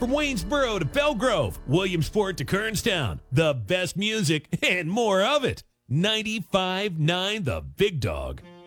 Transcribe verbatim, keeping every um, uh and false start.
From Waynesboro to Belgrove, Williamsport to Kernstown, the best music and more of it. ninety-five point nine The Big Dog.